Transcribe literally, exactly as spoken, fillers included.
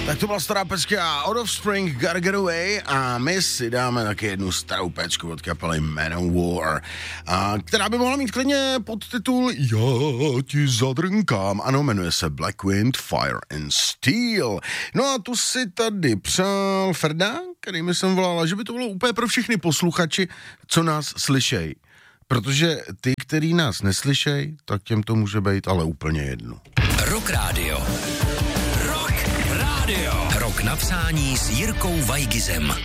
Tak to byla stará pecka Out of Spring, Gotta Get Away a my si dáme taky jednu starou pecku od kapely Manowar, a která by mohla mít klidně podtitul Já ti zadrnkám. Ano, jmenuje se Black Wind, Fire and Steel. No a tu si tady přál Ferda, který mi jsem volala, že by to bylo úplně pro všechny posluchači, co nás slyšej. Protože ty, který nás neslyšej, tak těm to může být ale úplně jedno. Rock Radio. Rock Radio. Rock napsání s Jirkou Vajgizem.